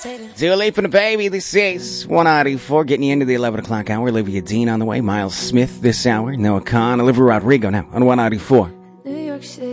Too late for the baby. This is 194, getting you into the 11 o'clock hour. Olivia Dean on the way. Miles Smith this hour. Noah Khan. Olivia Rodrigo now on 194.